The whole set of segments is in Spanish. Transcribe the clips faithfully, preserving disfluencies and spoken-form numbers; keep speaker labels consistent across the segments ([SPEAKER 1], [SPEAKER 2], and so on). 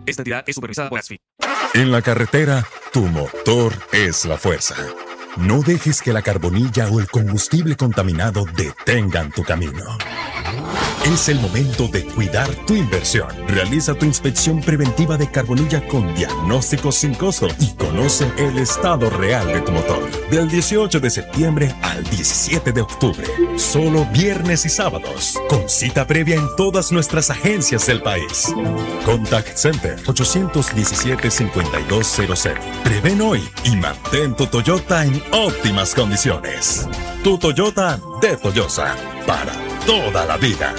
[SPEAKER 1] Esta entidad es supervisada por ASFI.
[SPEAKER 2] En la carretera, tu motor es la fuerza. No dejes que la carbonilla o el combustible contaminado detengan tu camino. Es el momento de cuidar tu inversión. Realiza tu inspección preventiva de carbonilla con diagnóstico sin costo y conoce el estado real de tu motor. Del dieciocho de septiembre al diecisiete de octubre. Solo viernes y sábados. Con cita previa en todas nuestras agencias del país. Contact Center ocho uno siete, cinco dos cero cero. Prevén hoy y mantén tu Toyota en óptimas condiciones. Tu Toyota de Toyosa. Para toda la vida.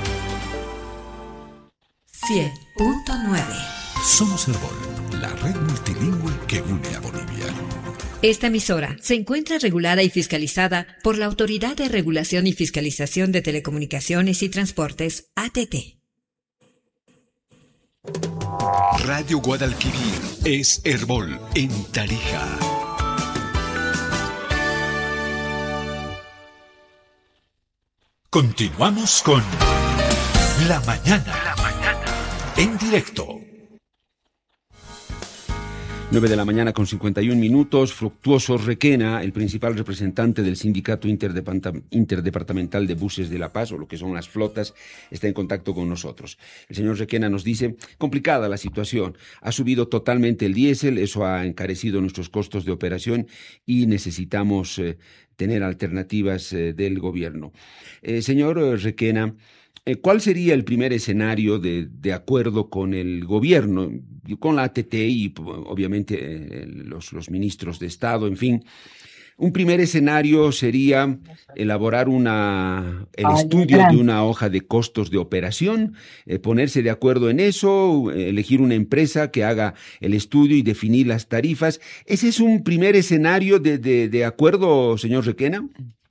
[SPEAKER 3] cien punto nueve.
[SPEAKER 4] Somos Herbol, la red multilingüe que une a Bolivia.
[SPEAKER 3] Esta emisora se encuentra regulada y fiscalizada por la Autoridad de Regulación y Fiscalización de Telecomunicaciones y Transportes, A T T.
[SPEAKER 4] Radio Guadalquivir es Herbol en Tarija. Continuamos con La Mañana, La Mañana, en directo.
[SPEAKER 5] nueve de la mañana con cincuenta y un minutos. Fructuoso Requena, el principal representante del Sindicato Interdepartamental de Buses de La Paz, o lo que son las flotas, está en contacto con nosotros. El señor Requena nos dice, complicada la situación, ha subido totalmente el diésel, eso ha encarecido nuestros costos de operación y necesitamos eh, tener alternativas eh, del gobierno. Eh, señor Requena, Eh, ¿cuál sería el primer escenario de, de acuerdo con el gobierno, con la A T T y obviamente eh, los, los ministros de Estado, en fin? Un primer escenario sería elaborar una, el Ay, estudio gran. de una hoja de costos de operación, eh, ponerse de acuerdo en eso, eh, elegir una empresa que haga el estudio y definir las tarifas. ¿Ese es un primer escenario de, de, de acuerdo, señor Requena?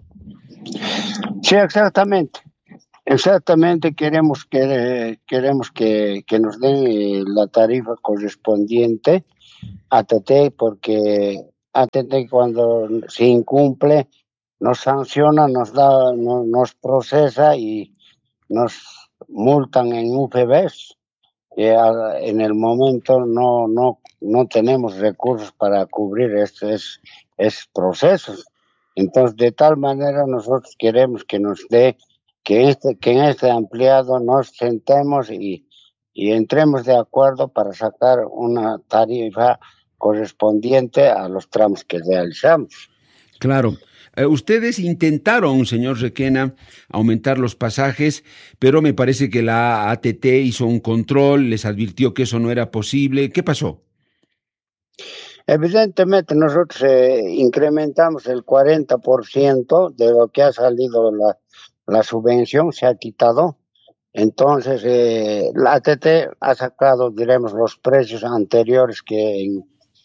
[SPEAKER 6] Sí, exactamente. Exactamente, queremos que queremos que, que nos den la tarifa correspondiente a A T T, porque A T T cuando se incumple nos sanciona, nos da, no, nos procesa y nos multan en U F Bs. Y en el momento no no no tenemos recursos para cubrir estos, estos procesos. Entonces, de tal manera nosotros queremos que nos dé que este que en este ampliado nos sentemos y, y entremos de acuerdo para sacar una tarifa correspondiente a los tramos que realizamos.
[SPEAKER 5] Claro. Eh, ustedes intentaron, señor Requena, aumentar los pasajes, pero me parece que la A T T hizo un control, les advirtió que eso no era posible. ¿Qué pasó?
[SPEAKER 6] Evidentemente nosotros eh, incrementamos el cuarenta por ciento de lo que ha salido la La subvención, se ha quitado. Entonces, eh, la A T T ha sacado, diremos, los precios anteriores que en,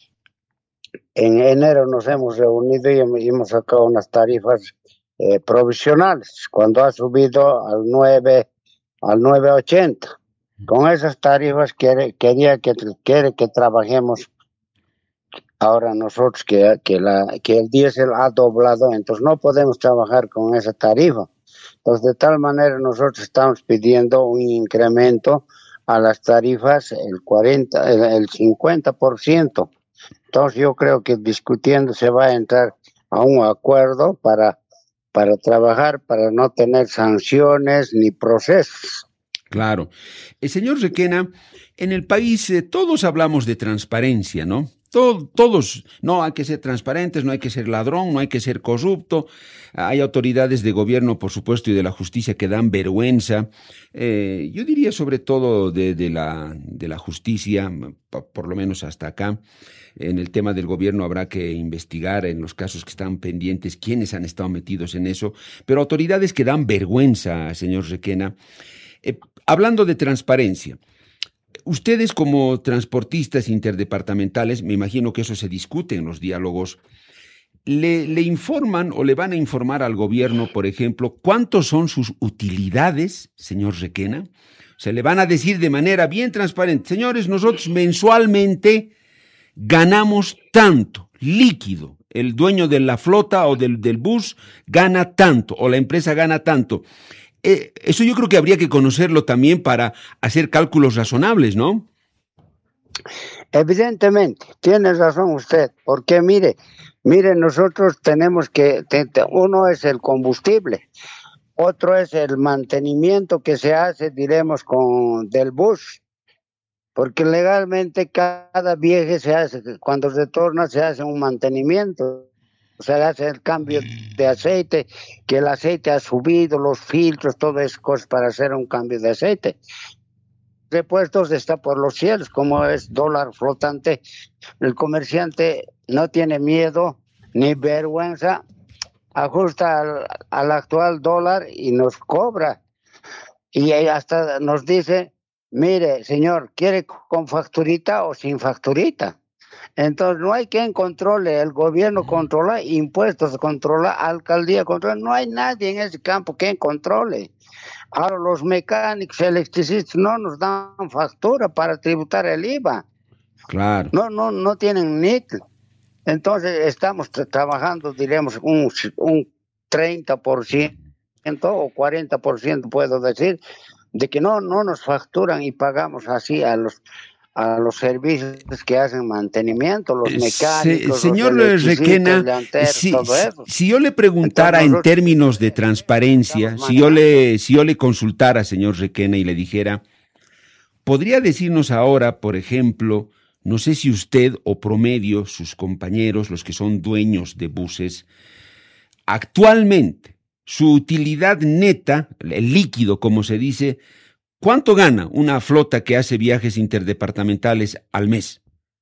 [SPEAKER 6] en enero nos hemos reunido y hemos sacado unas tarifas eh, provisionales, cuando ha subido al nueve, al nueve ochenta. Con esas tarifas quiere, quería que, quiere que trabajemos ahora nosotros, que, que, la, que el diésel ha doblado, entonces no podemos trabajar con esa tarifa. Entonces, de tal manera nosotros estamos pidiendo un incremento a las tarifas el cuarenta, el, el cincuenta por ciento. Entonces, yo creo que discutiendo se va a entrar a un acuerdo para, para trabajar, para no tener sanciones ni procesos.
[SPEAKER 5] Claro. El señor Requena, en el país eh, todos hablamos de transparencia, ¿no? Todo, todos, no hay que ser transparentes, no hay que ser ladrón, no hay que ser corrupto. Hay autoridades de gobierno, por supuesto, y de la justicia que dan vergüenza. Eh, yo diría sobre todo de, de, la, de la justicia, por lo menos hasta acá. En el tema del gobierno habrá que investigar en los casos que están pendientes quiénes han estado metidos en eso. Pero autoridades que dan vergüenza, señor Requena. Eh, hablando de transparencia, ustedes como transportistas interdepartamentales, me imagino que eso se discute en los diálogos, le, le informan o le van a informar al gobierno, por ejemplo, cuántos son sus utilidades, señor Requena. Se le van a decir de manera bien transparente, señores, nosotros mensualmente ganamos tanto, líquido. El dueño de la flota o del, del bus gana tanto, o la empresa gana tanto. Eh, eso yo creo que habría que conocerlo también para hacer cálculos razonables, ¿no?
[SPEAKER 6] Evidentemente, tiene razón usted, porque mire, mire, nosotros tenemos que, te, te, uno es el combustible, otro es el mantenimiento que se hace, diremos, con del bus, porque legalmente cada viaje se hace, cuando retorna se hace un mantenimiento, se hace el cambio de aceite, que el aceite ha subido, los filtros, todas esas cosas para hacer un cambio de aceite. Repuestos está por los cielos, como es dólar flotante, el comerciante no tiene miedo ni vergüenza, ajusta al, al actual dólar y nos cobra, y hasta nos dice, mire señor, ¿quiere con facturita o sin facturita? Entonces no hay quien controle, el gobierno controla, impuestos controla, alcaldía controla, no hay nadie en ese campo quien controle. Ahora los mecánicos, electricistas no nos dan factura para tributar el I V A.
[SPEAKER 5] Claro.
[SPEAKER 6] No, no, no tienen N I T. Entonces estamos tra- trabajando, diremos, un, un treinta por ciento o cuarenta por ciento puedo decir, de que no, no nos facturan y pagamos así a los a los servicios que hacen mantenimiento, los mecánicos,
[SPEAKER 5] Se, señor
[SPEAKER 6] los
[SPEAKER 5] Requena, si,
[SPEAKER 6] todo eso.
[SPEAKER 5] si yo le preguntara Entonces, en términos de transparencia, si yo le si yo le consultara, señor Requena, y le dijera, ¿podría decirnos ahora, por ejemplo, no sé si usted o promedio, sus compañeros, los que son dueños de buses, actualmente, su utilidad neta, el líquido, como se dice, ¿cuánto gana una flota que hace viajes interdepartamentales al mes?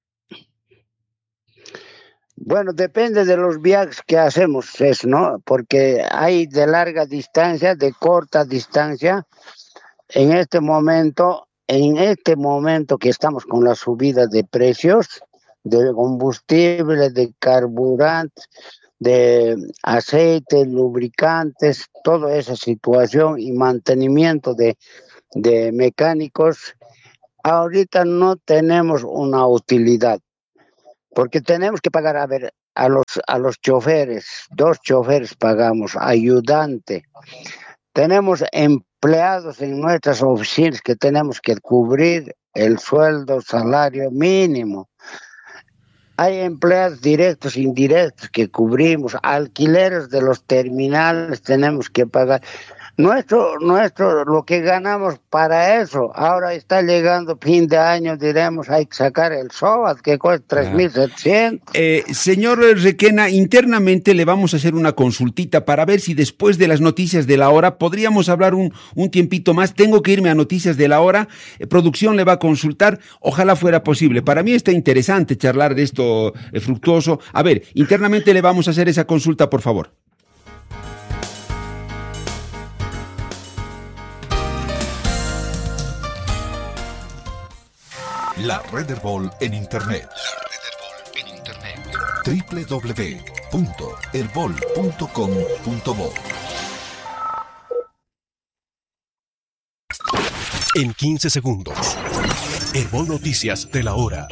[SPEAKER 6] Bueno, depende de los viajes que hacemos, es, ¿no? Porque hay de larga distancia, de corta distancia. En este momento, en este momento que estamos con la subida de precios de combustible, de carburantes, de aceite, lubricantes, toda esa situación y mantenimiento de de mecánicos, ahorita no tenemos una utilidad, porque tenemos que pagar a ver a los a los choferes, dos choferes pagamos, ayudante, tenemos empleados en nuestras oficinas que tenemos que cubrir el sueldo, salario mínimo, hay empleados directos, indirectos que cubrimos, alquileres de los terminales tenemos que pagar. Nuestro, nuestro, lo que ganamos para eso, ahora está llegando fin de año, diremos, hay que sacar el S O A T, que cuesta tres mil setecientos.
[SPEAKER 5] Eh, señor Requena, internamente le vamos a hacer una consultita para ver si después de las noticias de la hora podríamos hablar un, un tiempito más. Tengo que irme a noticias de la hora, eh, producción le va a consultar, ojalá fuera posible. Para mí está interesante charlar de esto eh, fructuoso. A ver, internamente le vamos a hacer esa consulta, por favor.
[SPEAKER 4] La Red Herbol en Internet. La Red Herbol en Internet. doble u doble u doble u punto herbol punto com punto bo.
[SPEAKER 1] En quince segundos. Herbol Noticias de la hora.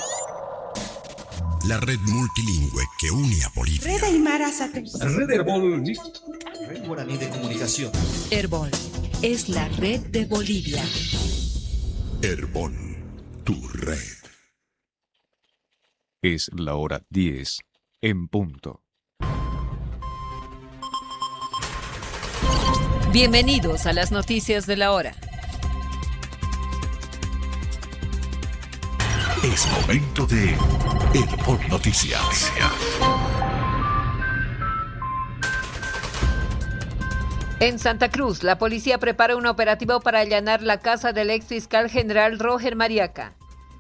[SPEAKER 2] La red multilingüe que une a Bolivia.
[SPEAKER 7] Red Aymara Sat-
[SPEAKER 8] Red Herbol.
[SPEAKER 9] Red Guaraní de Comunicación.
[SPEAKER 3] Herbol es la red de Bolivia.
[SPEAKER 2] Herbol, tu red.
[SPEAKER 10] Es la hora diez en punto.
[SPEAKER 3] Bienvenidos a las noticias de la hora.
[SPEAKER 4] Es momento de Herbol Noticias.
[SPEAKER 3] En Santa Cruz, la policía prepara un operativo para allanar la casa del ex fiscal general Roger Mariaca.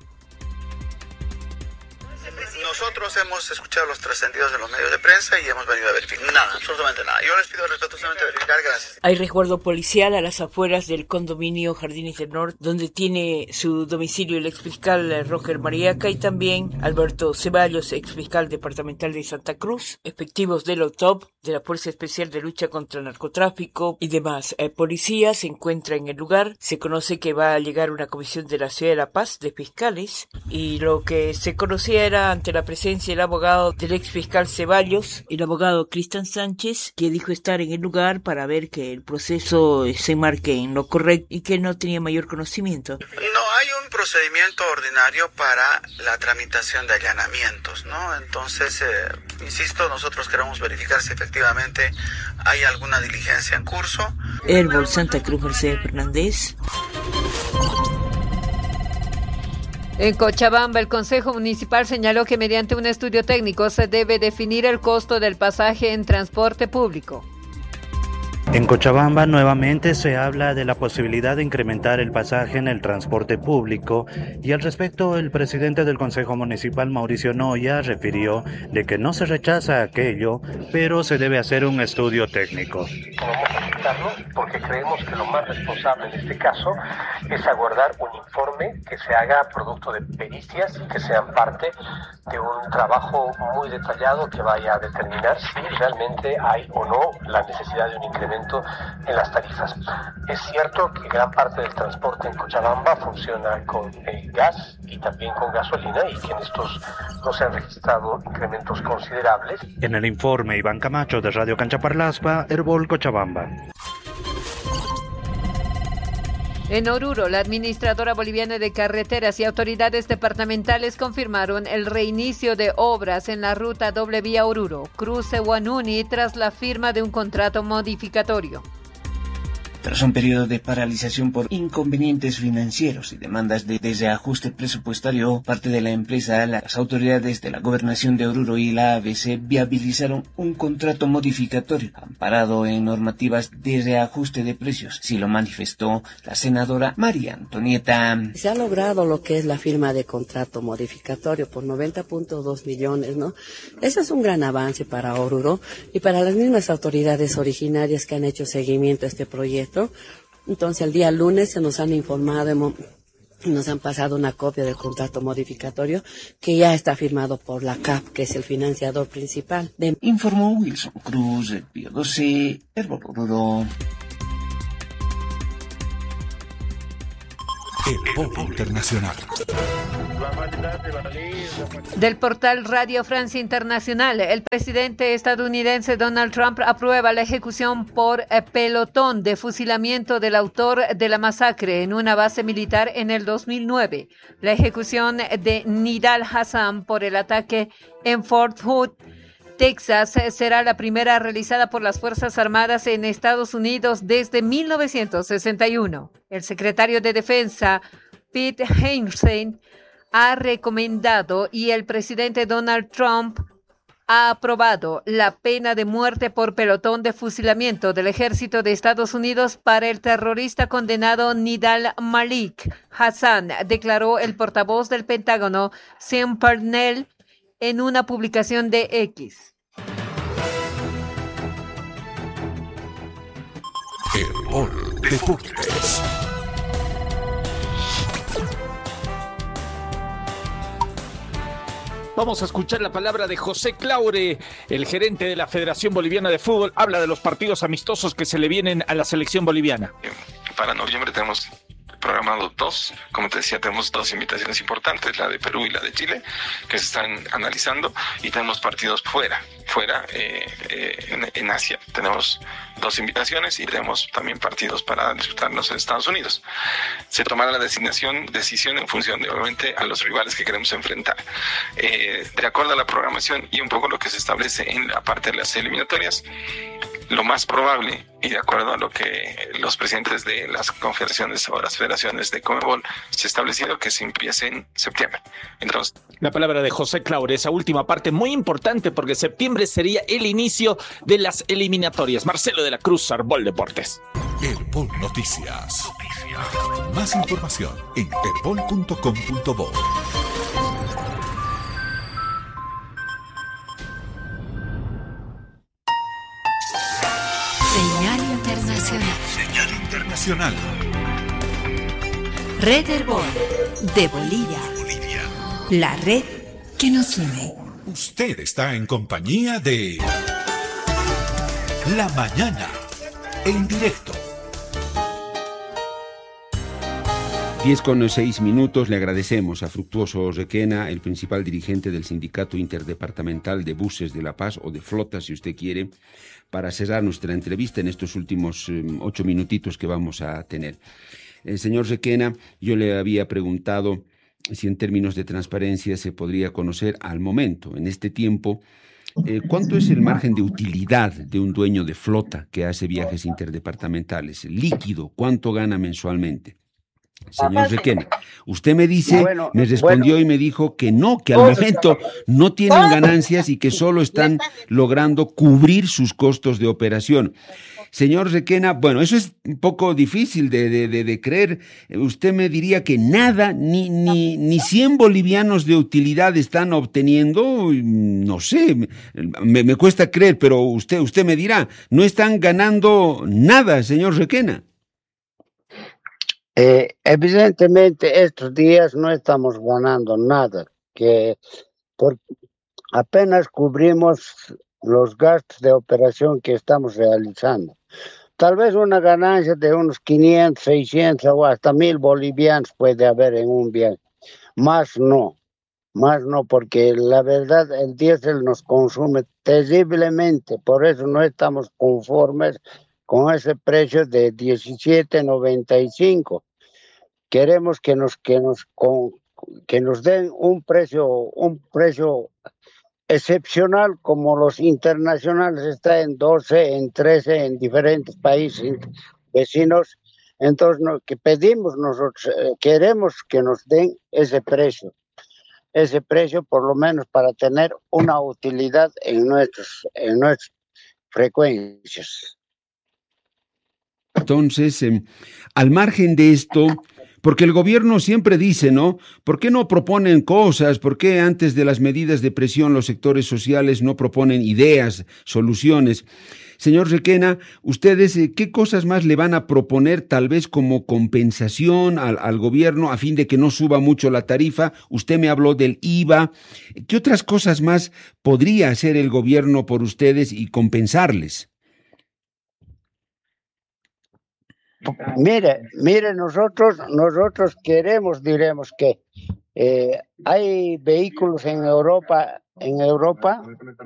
[SPEAKER 11] Nosotros hemos escuchado los trascendidos de los medios de prensa y hemos venido a verificar. Nada, absolutamente nada. Yo les pido respetuosamente verificar, gracias.
[SPEAKER 12] Hay resguardo policial a las afueras del condominio Jardines del Norte, donde tiene su domicilio el exfiscal Roger Mariaca y también Alberto Ceballos, exfiscal departamental de Santa Cruz, efectivos del O T O P, de la Fuerza Especial de Lucha contra el Narcotráfico y demás. Eh, policía se encuentra en el lugar. Se conoce que va a llegar una comisión de la Ciudad de La Paz de fiscales y lo que se conocía era ante la presencia del abogado del ex fiscal Ceballos, el abogado Cristian Sánchez, que dijo estar en el lugar para ver que el proceso se enmarque en lo correcto y que no tenía mayor conocimiento.
[SPEAKER 11] No, hay un un procedimiento ordinario para la tramitación de allanamientos, ¿no? Entonces, eh, insisto, nosotros queremos verificar si efectivamente hay alguna diligencia en curso.
[SPEAKER 12] Herbol Santa Cruz, Mercedes Fernández.
[SPEAKER 3] En Cochabamba, el Consejo Municipal señaló que mediante un estudio técnico se debe definir el costo del pasaje en transporte público.
[SPEAKER 7] En Cochabamba nuevamente se habla de la posibilidad de incrementar el pasaje en el transporte público y al respecto el presidente del Consejo Municipal, Mauricio Noya, refirió de que no se rechaza aquello, pero se debe hacer un estudio técnico.
[SPEAKER 8] Podemos aceptarlo porque creemos que lo más responsable en este caso es aguardar un informe que se haga producto de pericias y que sean parte de un trabajo muy detallado que vaya a determinar si realmente hay o no la necesidad de un incremento en las tarifas. Es cierto que gran parte del transporte en Cochabamba funciona con eh, gas y también con gasolina y que en estos no se han registrado incrementos considerables.
[SPEAKER 7] En el informe, Iván Camacho de Radio Canchaparlaspa, Herbol Cochabamba.
[SPEAKER 3] En Oruro, la administradora boliviana de carreteras y autoridades departamentales confirmaron el reinicio de obras en la ruta doble vía Oruro, cruce Huanuni, tras la firma de un contrato modificatorio.
[SPEAKER 13] Tras un periodo de paralización por inconvenientes financieros y demandas de desajuste presupuestario, parte de la empresa, las autoridades de la Gobernación de Oruro y la A B C viabilizaron un contrato modificatorio amparado en normativas de reajuste de precios, así lo manifestó la senadora María Antonieta.
[SPEAKER 14] Se ha logrado lo que es la firma de contrato modificatorio por noventa punto dos millones, ¿no? Ese es un gran avance para Oruro y para las mismas autoridades originarias que han hecho seguimiento a este proyecto. Entonces, el día lunes se nos han informado y nos han pasado una copia del contrato modificatorio que ya está firmado por la C A P, que es el financiador principal. De...
[SPEAKER 13] Informó Wilson Cruz, el Pío doce, Herbol Oruro.
[SPEAKER 4] El Pop Internacional.
[SPEAKER 3] Del portal Radio Francia Internacional, el presidente estadounidense Donald Trump aprueba la ejecución por pelotón de fusilamiento del autor de la masacre en una base militar en el dos mil nueve. La ejecución de Nidal Hassan por el ataque en Fort Hood, Texas, será la primera realizada por las Fuerzas Armadas en Estados Unidos desde mil novecientos sesenta y uno. El secretario de Defensa, Pete Hegseth, ha recomendado y el presidente Donald Trump ha aprobado la pena de muerte por pelotón de fusilamiento del ejército de Estados Unidos para el terrorista condenado Nidal Malik Hassan, declaró el portavoz del Pentágono, Sean Parnell, en una publicación de X.
[SPEAKER 4] Herbol Deportes.
[SPEAKER 15] Vamos a escuchar la palabra de José Claure, el gerente de la Federación Boliviana de Fútbol. Habla de los partidos amistosos que se le vienen a la selección boliviana.
[SPEAKER 16] Para noviembre tenemos programado dos, como te decía, tenemos dos invitaciones importantes, la de Perú y la de Chile, que se están analizando, y tenemos partidos fuera, fuera eh, eh, en, en Asia. Tenemos dos invitaciones y tenemos también partidos para disputarnos en Estados Unidos. Se tomará la designación, decisión en función de, obviamente, a los rivales que queremos enfrentar. Eh, de acuerdo a la programación y un poco lo que se establece en la parte de las eliminatorias, lo más probable, y de acuerdo a lo que los presidentes de las confederaciones o las federaciones de Conmebol se ha establecido, que se empiece en septiembre. Entonces,
[SPEAKER 15] la palabra de José Claure, esa última parte muy importante porque septiembre sería el inicio de las eliminatorias. Marcelo de la Cruz, Herbol Deportes.
[SPEAKER 4] Herbol Noticias. Noticias. Más información en herbol punto com punto bo.
[SPEAKER 3] Señal internacional.
[SPEAKER 4] Señal internacional.
[SPEAKER 3] Red Herbol de Bolivia.
[SPEAKER 4] Bolivia.
[SPEAKER 3] La red que nos une.
[SPEAKER 4] Usted está en compañía de La Mañana, en directo.
[SPEAKER 5] diez con seis minutos, le agradecemos a Fructuoso Requena, el principal dirigente del Sindicato Interdepartamental de Buses de La Paz, o de Flota, si usted quiere, para cerrar nuestra entrevista en estos últimos um, ocho minutitos que vamos a tener. Eh, señor Requena, yo le había preguntado si en términos de transparencia se podría conocer al momento, en este tiempo, eh, cuánto es el margen de utilidad de un dueño de flota que hace viajes interdepartamentales, líquido, cuánto gana mensualmente. Señor Requena, usted me dice, bueno, me respondió bueno. y me dijo que no, que al momento no tienen ganancias y que solo están logrando cubrir sus costos de operación. Señor Requena, bueno, eso es un poco difícil de, de, de, de creer. Usted me diría que nada, ni, ni, ni cien bolivianos de utilidad están obteniendo, no sé, me, me cuesta creer, pero usted, usted me dirá, no están ganando nada, señor Requena.
[SPEAKER 6] Eh, evidentemente estos días no estamos ganando nada, que por, apenas cubrimos los gastos de operación que estamos realizando. Tal vez una ganancia de unos quinientos, seiscientos o hasta mil bolivianos puede haber en un viaje. Más no, más no, porque la verdad el diésel nos consume terriblemente, por eso no estamos conformes con ese precio de diecisiete noventa y cinco. Queremos que nos que nos con, que nos den un precio un precio excepcional como los internacionales, está en doce, en trece en diferentes países vecinos. Entonces lo que pedimos nosotros, eh, queremos que nos den ese precio, ese precio por lo menos para tener una utilidad en nuestros en nuestras frecuencias.
[SPEAKER 5] Entonces, eh, al margen de esto, porque el gobierno siempre dice, ¿no? ¿Por qué no proponen cosas? ¿Por qué antes de las medidas de presión los sectores sociales no proponen ideas, soluciones? Señor Requena, ustedes, ¿qué cosas más le van a proponer tal vez como compensación al, al gobierno a fin de que no suba mucho la tarifa? Usted me habló del I V A. ¿Qué otras cosas más podría hacer el gobierno por ustedes y compensarles?
[SPEAKER 6] Mire, mire, nosotros, nosotros queremos, diremos que eh, hay vehículos en Europa, en Europa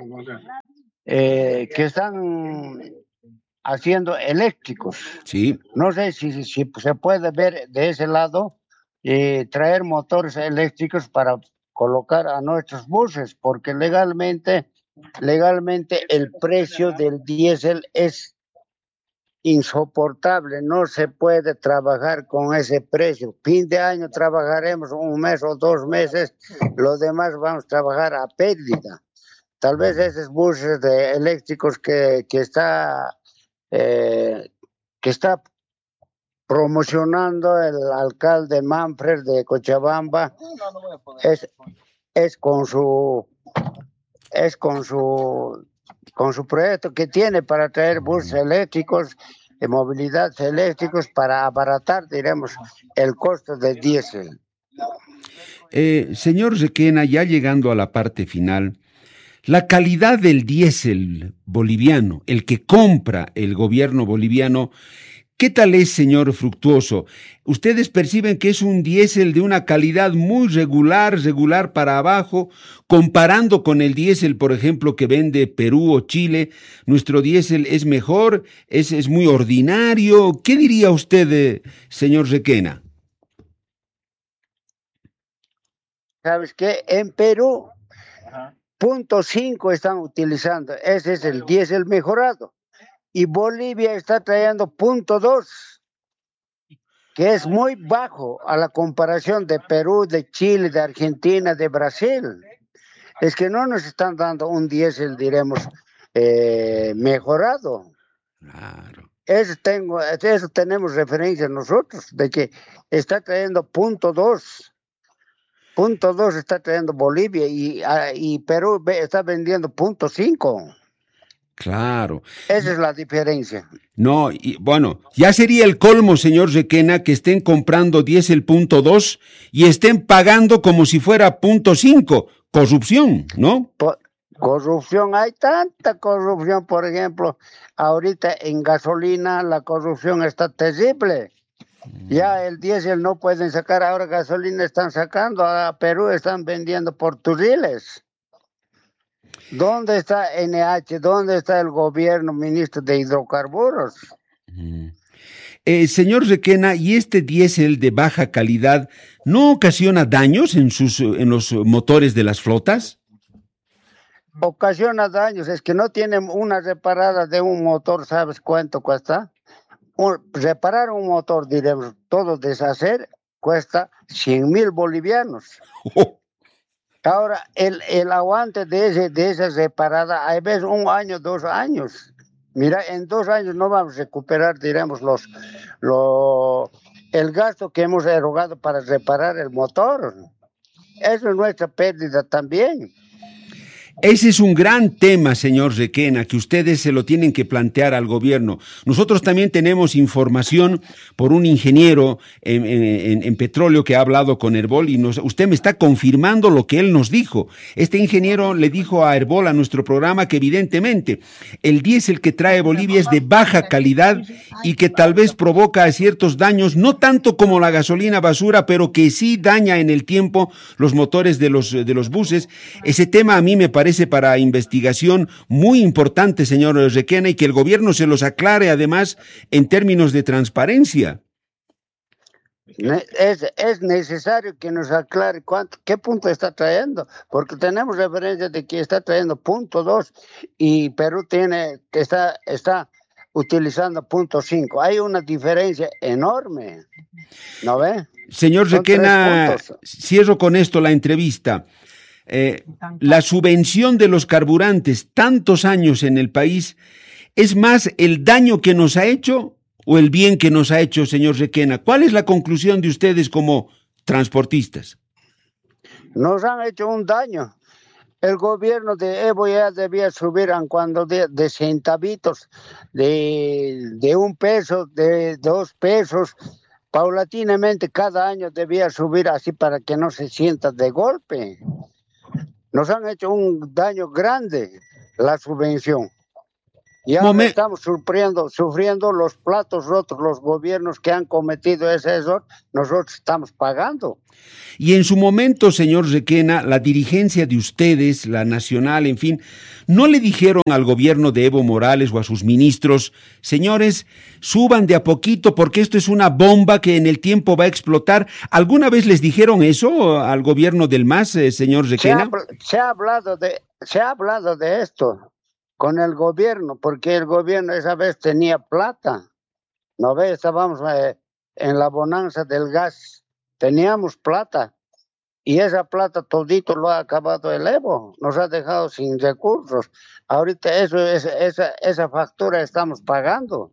[SPEAKER 6] eh, que están haciendo eléctricos.
[SPEAKER 5] Sí.
[SPEAKER 6] No sé si, si, si se puede ver de ese lado, eh, traer motores eléctricos para colocar a nuestros buses, porque legalmente, legalmente el precio del diésel es insoportable, no se puede trabajar con ese precio. Fin de año trabajaremos un mes o dos meses, los demás vamos a trabajar a pérdida. Tal vez esos buses de eléctricos que, que está eh, que está promocionando el alcalde Manfred de Cochabamba es, es con su es con su con su proyecto que tiene para traer buses eléctricos, de movilidad eléctricos, para abaratar, diremos, el costo del diésel.
[SPEAKER 5] Eh, señor Requena, ya llegando a la parte final, la calidad del diésel boliviano, el que compra el gobierno boliviano, ¿qué tal es, señor Fructuoso? Ustedes perciben que es un diésel de una calidad muy regular, regular para abajo, comparando con el diésel, por ejemplo, que vende Perú o Chile. Nuestro diésel es mejor, es, es muy ordinario. ¿Qué diría usted, eh, señor Requena?
[SPEAKER 6] ¿Sabes qué? En Perú, punto cinco están utilizando. Ese es el diésel mejorado. Y Bolivia está trayendo punto dos, que es muy bajo a la comparación de Perú, de Chile, de Argentina, de Brasil. Es que no nos están dando un diésel, diremos, eh, mejorado.
[SPEAKER 5] Claro.
[SPEAKER 6] Eso, tengo, eso tenemos referencia nosotros, de que está trayendo punto dos. Punto dos está trayendo Bolivia y, y Perú está vendiendo punto cinco.
[SPEAKER 5] Claro.
[SPEAKER 6] Esa es la diferencia.
[SPEAKER 5] No, y bueno, ya sería el colmo, señor Requena, que estén comprando diésel punto dos y estén pagando como si fuera punto cinco. Corrupción, ¿no?
[SPEAKER 6] Por, corrupción, hay tanta corrupción, por ejemplo, ahorita en gasolina la corrupción está terrible. Ya el diésel no pueden sacar, ahora gasolina están sacando, a Perú están vendiendo por turriles. ¿Dónde está N H? ¿Dónde está el gobierno, ministro de hidrocarburos?
[SPEAKER 5] Eh, señor Requena, ¿y este diésel de baja calidad no ocasiona daños en, sus, en los motores de las flotas?
[SPEAKER 6] Ocasiona daños, es que no tienen una reparada de un motor, ¿sabes cuánto cuesta? Un, reparar un motor, diremos, todo deshacer, cuesta cien mil bolivianos. Oh. Ahora, el, el aguante de, ese, de esa reparada, hay veces un año, dos años. Mira, en dos años no vamos a recuperar, diremos, los, los, el gasto que hemos erogado para reparar el motor. Eso es nuestra pérdida también.
[SPEAKER 5] Ese es un gran tema, señor Requena, que ustedes se lo tienen que plantear al gobierno. Nosotros también tenemos información por un ingeniero en, en, en petróleo que ha hablado con Herbol y nos, usted me está confirmando lo que él nos dijo. Este ingeniero le dijo a Herbol, a nuestro programa, que evidentemente el diésel que trae Bolivia es de baja calidad y que tal vez provoca ciertos daños, no tanto como la gasolina basura, pero que sí daña en el tiempo los motores de los, de los buses. Ese tema a mí me parece parece para investigación muy importante, señor Requena, y que el gobierno se los aclare además en términos de transparencia.
[SPEAKER 6] Es, es necesario que nos aclare cuánto, qué punto está trayendo, porque tenemos referencia de que está trayendo punto dos y Perú tiene que está, está utilizando punto cinco. Hay una diferencia enorme, ¿no ve?
[SPEAKER 5] Señor Requena, cierro con esto la entrevista. Eh, la subvención de los carburantes, tantos años en el país, ¿es más el daño que nos ha hecho o el bien que nos ha hecho, señor Requena? ¿Cuál es la conclusión de ustedes como transportistas?
[SPEAKER 6] Nos han hecho un daño. El gobierno de Evo ya debía subir en cuando de, de centavitos, de, de un peso, de dos pesos, paulatinamente cada año debía subir así para que no se sienta de golpe. Nos han hecho un daño grande la subvención. Y ahora Momen- estamos sufriendo, sufriendo los platos rotos, los gobiernos que han cometido ese error, nosotros estamos pagando.
[SPEAKER 5] Y en su momento, señor Requena, la dirigencia de ustedes, la nacional, en fin, ¿no le dijeron al gobierno de Evo Morales o a sus ministros, señores, suban de a poquito porque esto es una bomba que en el tiempo va a explotar? ¿Alguna vez les dijeron eso al gobierno del M A S, eh, señor Requena?
[SPEAKER 6] Se ha, se ha hablado de, se ha hablado de esto con el gobierno, porque el gobierno esa vez tenía plata. ¿No ves? Estábamos eh, en la bonanza del gas. Teníamos plata y esa plata todito lo ha acabado el Evo, nos ha dejado sin recursos. Ahorita eso es, esa, esa factura estamos pagando.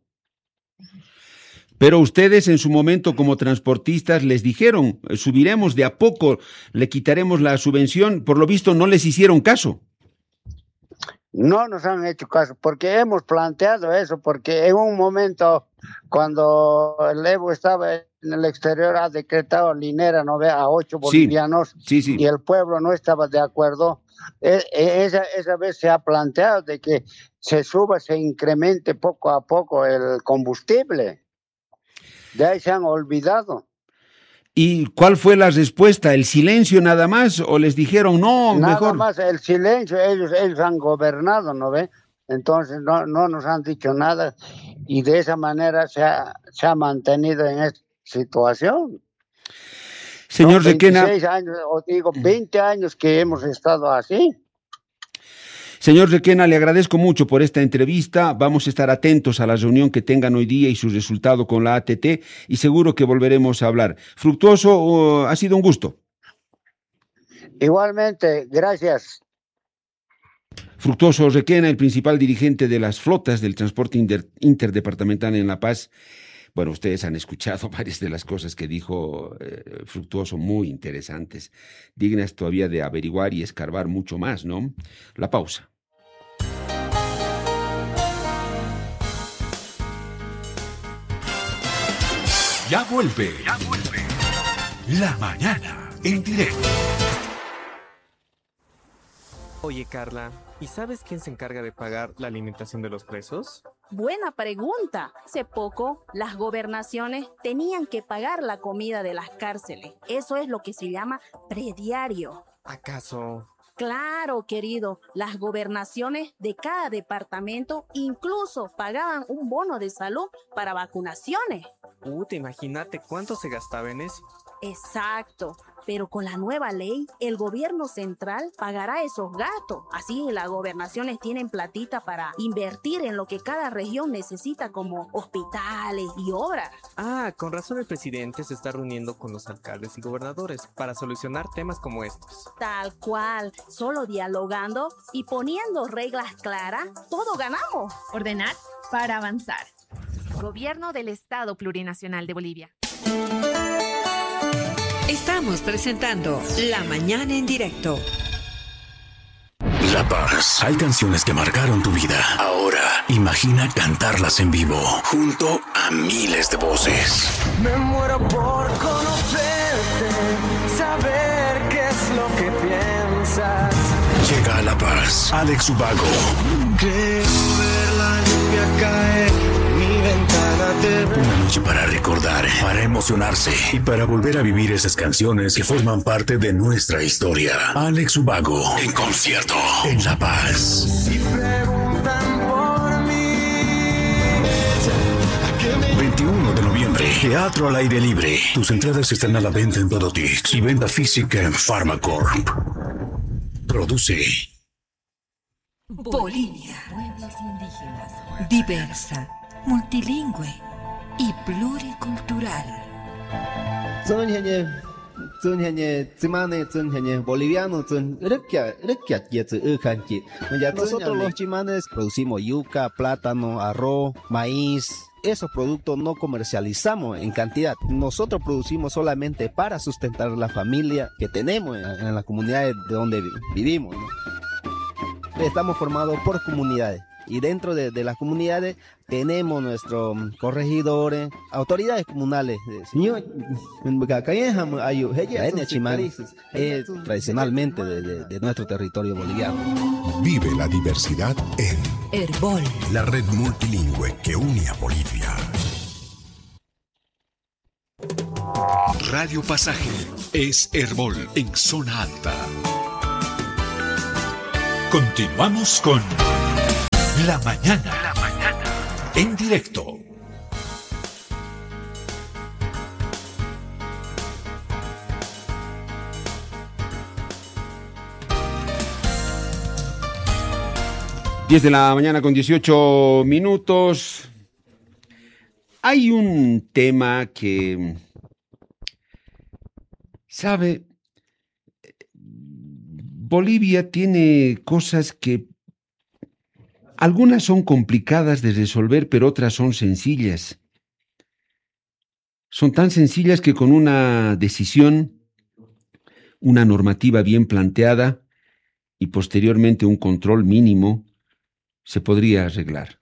[SPEAKER 5] Pero ustedes en su momento como transportistas les dijeron, subiremos de a poco, le quitaremos la subvención, por lo visto no les hicieron caso.
[SPEAKER 6] No nos han hecho caso, porque hemos planteado eso, porque en un momento cuando el Evo estaba en el exterior ha decretado linera, no ve, a ocho bolivianos,
[SPEAKER 5] sí, sí, sí.
[SPEAKER 6] Y el pueblo no estaba de acuerdo. E- esa, esa vez se ha planteado de que se suba, se incremente poco a poco el combustible. De ahí se han olvidado.
[SPEAKER 5] ¿Y cuál fue la respuesta? ¿El silencio nada más? ¿O les dijeron no,
[SPEAKER 6] nada
[SPEAKER 5] mejor?
[SPEAKER 6] Nada más el silencio, ellos, ellos han gobernado, ¿no ve? Entonces no, no nos han dicho nada y de esa manera se ha, se ha mantenido en esta situación.
[SPEAKER 5] Señor Requena.
[SPEAKER 6] veintiséis años, o digo, veinte años que hemos estado así.
[SPEAKER 5] Señor Requena, le agradezco mucho por esta entrevista. Vamos a estar atentos a la reunión que tengan hoy día y su resultado con la A T T y seguro que volveremos a hablar. Fructuoso, uh, ha sido un gusto.
[SPEAKER 6] Igualmente, gracias.
[SPEAKER 5] Fructuoso Requena, el principal dirigente de las flotas del transporte inter- interdepartamental en La Paz. Bueno, ustedes han escuchado varias de las cosas que dijo eh, Fructuoso, muy interesantes, dignas todavía de averiguar y escarbar mucho más, ¿no? La pausa.
[SPEAKER 4] Ya vuelve, ya vuelve. La mañana en directo.
[SPEAKER 17] Oye, Carla, ¿y sabes quién se encarga de pagar la alimentación de los presos?
[SPEAKER 18] Buena pregunta. Hace poco, las gobernaciones tenían que pagar la comida de las cárceles. Eso es lo que se llama prediario.
[SPEAKER 17] ¿Acaso?
[SPEAKER 18] Claro, querido. Las gobernaciones de cada departamento incluso pagaban un bono de salud para vacunaciones.
[SPEAKER 17] Puta, imagínate cuánto se gastaba en eso.
[SPEAKER 18] Exacto, pero con la nueva ley, el gobierno central pagará esos gastos. Así las gobernaciones tienen platita para invertir en lo que cada región necesita, como hospitales y obras.
[SPEAKER 17] Ah, con razón el presidente se está reuniendo con los alcaldes y gobernadores para solucionar temas como estos.
[SPEAKER 18] Tal cual, solo dialogando y poniendo reglas claras, todo ganamos.
[SPEAKER 19] Ordenar para avanzar. Gobierno del Estado Plurinacional de Bolivia.
[SPEAKER 3] Estamos presentando La Mañana en Directo.
[SPEAKER 2] La Paz. Hay canciones que marcaron tu vida. Ahora, imagina cantarlas en vivo, junto a miles de voces.
[SPEAKER 20] Me muero por conocerte, saber qué es lo que piensas.
[SPEAKER 2] Llega a La Paz, Alex Ubago.
[SPEAKER 20] Quiero ver la lluvia caer, mi ventana te ve.
[SPEAKER 2] Una noche para recordar, para emocionarse y para volver a vivir esas canciones que forman parte de nuestra historia. Alex Ubago, en concierto, en La Paz.
[SPEAKER 20] Si preguntan por mí,
[SPEAKER 2] veintiuno de noviembre, teatro al aire libre. Tus entradas están a la venta en Podotix y venta física en Pharmacorp. Produce
[SPEAKER 3] Bolivia. Pueblos indígenas. Diversa, multilingüe y pluricultural.
[SPEAKER 21] Nosotros los chimanes producimos yuca, plátano, arroz, maíz. Esos productos no comercializamos en cantidad. Nosotros producimos solamente para sustentar la familia que tenemos en, en las comunidades de donde vivimos, ¿no? Estamos formados por comunidades. Y dentro de, de las comunidades tenemos nuestros corregidores, autoridades comunales. La etnia chimán es tradicionalmente de, de, de nuestro territorio boliviano.
[SPEAKER 4] Vive la diversidad en
[SPEAKER 3] Herbol,
[SPEAKER 4] la red multilingüe que une a Bolivia.
[SPEAKER 1] Radio Pasaje es Herbol en zona alta. Continuamos con La Mañana, La Mañana en directo.
[SPEAKER 5] diez de la mañana con dieciocho minutos. Hay un tema que, ¿sabe? Bolivia tiene cosas que algunas son complicadas de resolver, pero otras son sencillas. Son tan sencillas que con una decisión, una normativa bien planteada y posteriormente un control mínimo, se podría arreglar.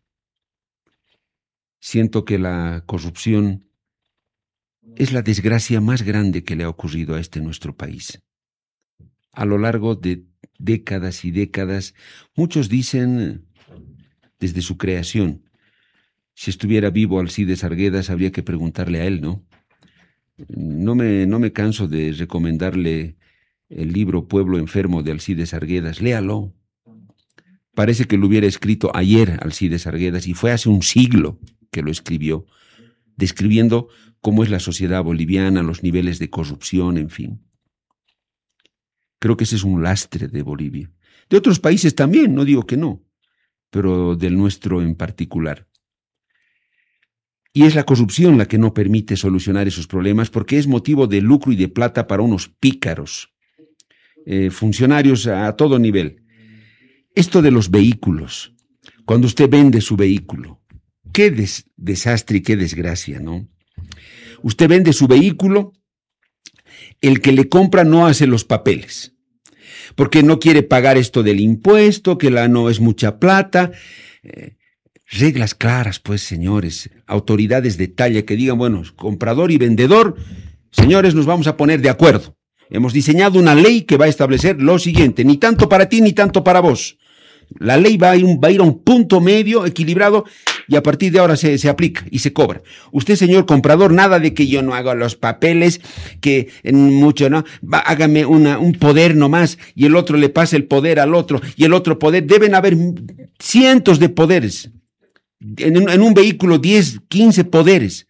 [SPEAKER 5] Siento que la corrupción es la desgracia más grande que le ha ocurrido a este nuestro país. A lo largo de décadas y décadas, muchos dicen desde su creación. Si estuviera vivo Alcides Arguedas, habría que preguntarle a él, ¿no? No me, no me canso de recomendarle el libro Pueblo Enfermo de Alcides Arguedas. Léalo. Parece que lo hubiera escrito ayer Alcides Arguedas, y fue hace un siglo que lo escribió, describiendo cómo es la sociedad boliviana, los niveles de corrupción, en fin. Creo que ese es un lastre de Bolivia. De otros países también, no digo que no, pero del nuestro en particular. Y es la corrupción la que no permite solucionar esos problemas, porque es motivo de lucro y de plata para unos pícaros, eh, funcionarios a, a todo nivel. Esto de los vehículos, cuando usted vende su vehículo, qué des- desastre y qué desgracia, ¿no? Usted vende su vehículo, el que le compra no hace los papeles, porque no quiere pagar esto del impuesto, que la no es mucha plata. Eh, reglas claras, pues, señores, autoridades de talla que digan, bueno, comprador y vendedor, señores, nos vamos a poner de acuerdo. Hemos diseñado una ley que va a establecer lo siguiente, ni tanto para ti ni tanto para vos. La ley va a ir, un, va a, ir a un punto medio, equilibrado, y a partir de ahora se, se aplica y se cobra. Usted, señor comprador, nada de que yo no haga los papeles, que en mucho, ¿no? Va, hágame una, un poder nomás, y el otro le pasa el poder al otro, y el otro poder. Deben haber cientos de poderes. En un, en un vehículo, diez, quince poderes,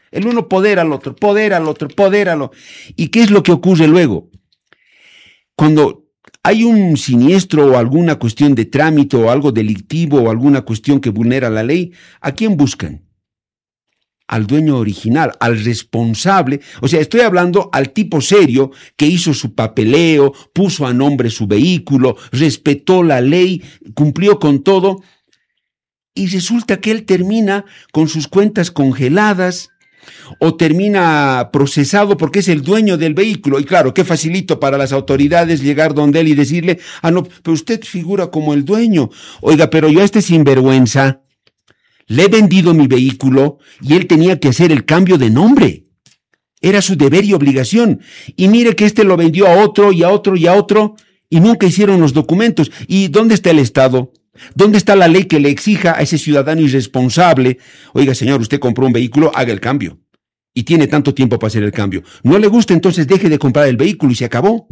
[SPEAKER 5] El uno podera al otro, podera al otro, podéralo. ¿Y qué es lo que ocurre luego? Cuando hay un siniestro o alguna cuestión de trámite o algo delictivo o alguna cuestión que vulnera la ley, ¿a quién buscan? Al dueño original, al responsable. O sea, estoy hablando al tipo serio que hizo su papeleo, puso a nombre su vehículo, respetó la ley, cumplió con todo. Y resulta que él termina con sus cuentas congeladas o termina procesado porque es el dueño del vehículo. Y claro, qué facilito para las autoridades llegar donde él y decirle, ah, no, pero usted figura como el dueño. Oiga, pero yo a este sinvergüenza le he vendido mi vehículo y él tenía que hacer el cambio de nombre. Era su deber y obligación. Y mire que este lo vendió a otro y a otro y a otro y nunca hicieron los documentos. ¿Y dónde está el Estado? ¿Dónde está la ley que le exija a ese ciudadano irresponsable? Oiga, señor, usted compró un vehículo, haga el cambio. Y tiene tanto tiempo para hacer el cambio. ¿No le gusta? Entonces deje de comprar el vehículo y se acabó.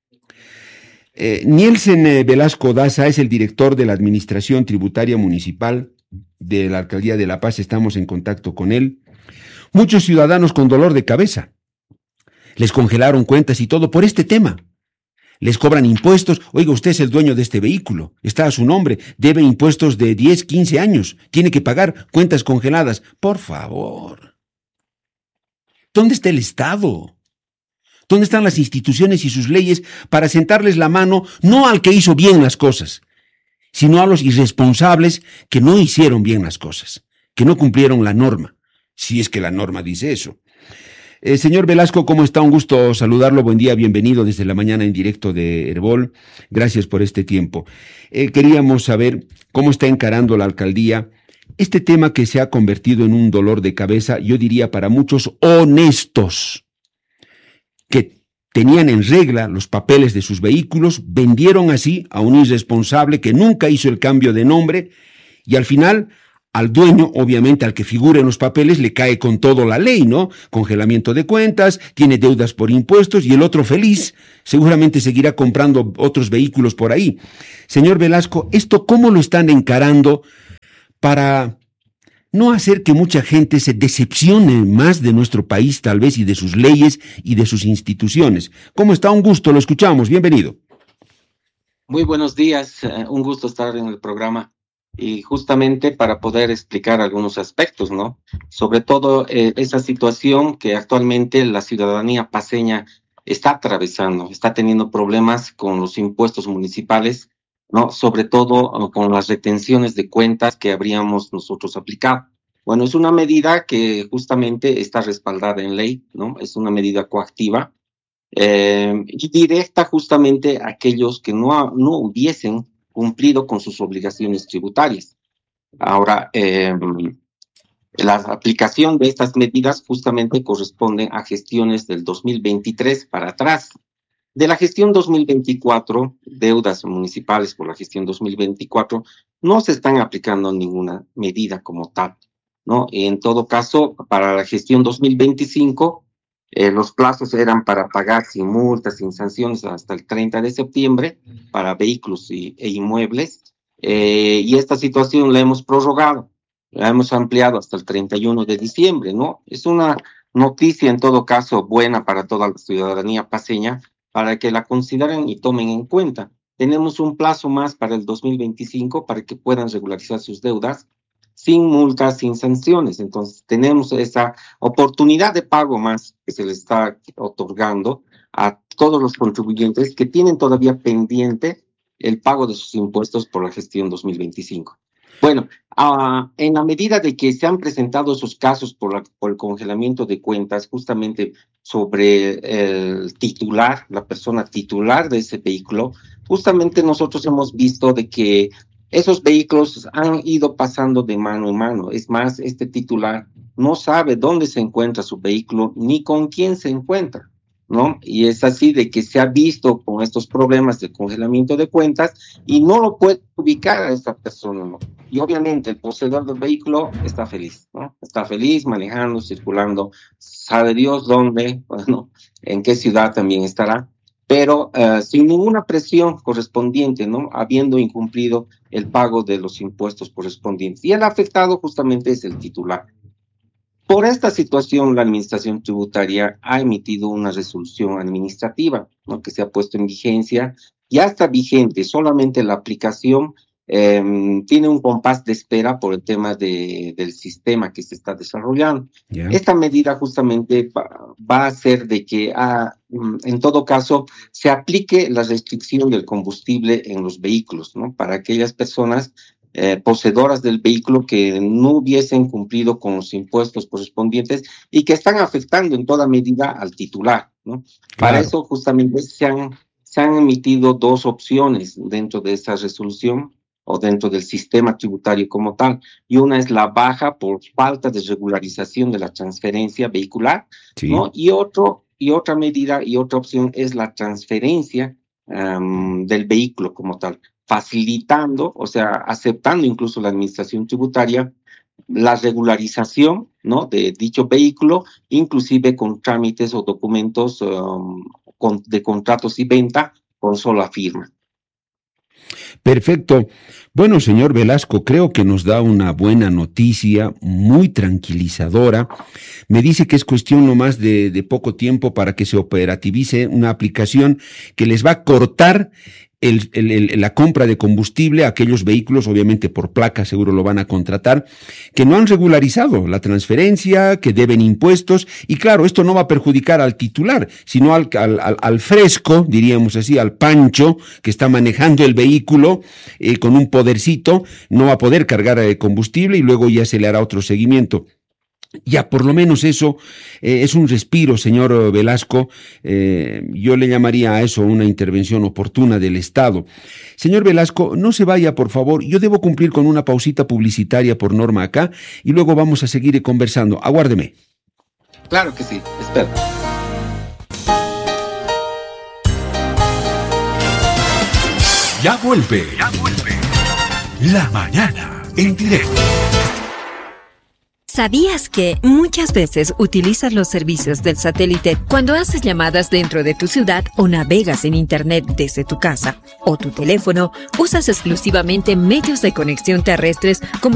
[SPEAKER 5] Eh, Nielsen eh, Velasco Daza es el director de la Administración Tributaria Municipal de la Alcaldía de La Paz. Estamos en contacto con él. Muchos ciudadanos con dolor de cabeza. Les congelaron cuentas y todo por este tema. Les cobran impuestos. Oiga, usted es el dueño de este vehículo, está a su nombre, debe impuestos de diez, quince años, tiene que pagar cuentas congeladas. Por favor. ¿Dónde está el Estado? ¿Dónde están las instituciones y sus leyes para sentarles la mano no al que hizo bien las cosas, sino a los irresponsables que no hicieron bien las cosas, que no cumplieron la norma, si es que la norma dice eso? Eh, señor Velasco, ¿cómo está? Un gusto saludarlo. Buen día, bienvenido desde la mañana en directo de Herbol. Gracias por este tiempo. Eh, queríamos saber cómo está encarando la alcaldía este tema que se ha convertido en un dolor de cabeza, yo diría para muchos honestos, que tenían en regla los papeles de sus vehículos, vendieron así a un irresponsable que nunca hizo el cambio de nombre y al final al dueño, obviamente al que figura en los papeles, le cae con todo la ley, ¿no? Congelamiento de cuentas, tiene deudas por impuestos y el otro feliz seguramente seguirá comprando otros vehículos por ahí. Señor Velasco, ¿esto cómo lo están encarando para no hacer que mucha gente se decepcione más de nuestro país tal vez y de sus leyes y de sus instituciones? ¿Cómo está? Un gusto, lo escuchamos, bienvenido.
[SPEAKER 9] Muy buenos días, un gusto estar en el programa. Y justamente para poder explicar algunos aspectos, ¿no? Sobre todo eh, esa situación que actualmente la ciudadanía paceña está atravesando, está teniendo problemas con los impuestos municipales, ¿no? Sobre todo con las retenciones de cuentas que habríamos nosotros aplicado. Bueno, es una medida que justamente está respaldada en ley, ¿no? Es una medida coactiva eh, y directa justamente a aquellos que no, no hubiesen cumplido con sus obligaciones tributarias. Ahora, eh, la aplicación de estas medidas justamente corresponde a gestiones del dos mil veintitrés para atrás. De la gestión dos mil veinticuatro, deudas municipales por la gestión dos mil veinticuatro, no se están aplicando ninguna medida como tal, ¿no? En todo caso, para la gestión dos mil veinticinco, Eh, los plazos eran para pagar sin multas, sin sanciones hasta el treinta de septiembre para vehículos y, e inmuebles, eh, y esta situación la hemos prorrogado, la hemos ampliado hasta el treinta y uno de diciembre, ¿no? Es una noticia en todo caso buena para toda la ciudadanía paceña, para que la consideren y tomen en cuenta. Tenemos un plazo más para el dos mil veinticinco para que puedan regularizar sus deudas sin multas, sin sanciones. Entonces, tenemos esa oportunidad de pago más que se le está otorgando a todos los contribuyentes que tienen todavía pendiente el pago de sus impuestos por la gestión dos mil veinticinco. Bueno, uh, en la medida de que se han presentado esos casos por, la, por el congelamiento de cuentas, justamente sobre el titular, la persona titular de ese vehículo, justamente nosotros hemos visto de que esos vehículos han ido pasando de mano en mano. Es más, este titular no sabe dónde se encuentra su vehículo ni con quién se encuentra, ¿no? Y es así de que se ha visto con estos problemas de congelamiento de cuentas y no lo puede ubicar a esta persona, ¿no? Y obviamente el poseedor del vehículo está feliz, ¿no? Está feliz manejando, circulando, sabe Dios dónde, bueno, en qué ciudad también estará, pero uh, sin ninguna presión correspondiente, ¿no? Habiendo incumplido el pago de los impuestos correspondientes. Y el afectado justamente es el titular. Por esta situación, la Administración Tributaria ha emitido una resolución administrativa, ¿no?, que se ha puesto en vigencia. Ya está vigente, solamente la aplicación eh, tiene un compás de espera por el tema de, del sistema que se está desarrollando. Yeah. Esta medida justamente va, va a hacer de que, ah, en todo caso, se aplique la restricción del combustible en los vehículos, ¿no?, para aquellas personas Eh, poseedoras del vehículo que no hubiesen cumplido con los impuestos correspondientes y que están afectando en toda medida al titular, ¿no? Claro. Para eso justamente se han, se han emitido dos opciones dentro de esa resolución o dentro del sistema tributario como tal, y una es la baja por falta de regularización de la transferencia vehicular, sí. ¿no? Y, otro, y otra medida y otra opción es la transferencia um, del vehículo como tal, facilitando, o sea, aceptando incluso la Administración Tributaria la regularización, ¿no?, de dicho vehículo, inclusive con trámites o documentos um, con, de contratos y venta con sola firma.
[SPEAKER 5] Perfecto. Bueno, señor Velasco, creo que nos da una buena noticia, muy tranquilizadora. Me dice que es cuestión nomás de, de poco tiempo para que se operativice una aplicación que les va a cortar El, el, el, la compra de combustible a aquellos vehículos, obviamente por placa seguro lo van a contratar, que no han regularizado la transferencia, que deben impuestos, y claro, esto no va a perjudicar al titular, sino al, al, al, al fresco, diríamos así, al pancho, que está manejando el vehículo eh, con un podercito, no va a poder cargar eh, combustible y luego ya se le hará otro seguimiento. Ya, por lo menos eso eh, es un respiro, señor Velasco. Eh, yo le llamaría a eso una intervención oportuna del Estado. Señor Velasco, no se vaya, por favor. Yo debo cumplir con una pausita publicitaria por norma acá y luego vamos a seguir conversando. Aguárdeme.
[SPEAKER 9] Claro que sí, espero.
[SPEAKER 1] Ya vuelve. Ya vuelve. La mañana en directo.
[SPEAKER 10] ¿Sabías que muchas veces utilizas los servicios del satélite cuando haces llamadas dentro de tu ciudad o navegas en Internet desde tu casa o tu teléfono? Usas exclusivamente medios de conexión terrestres como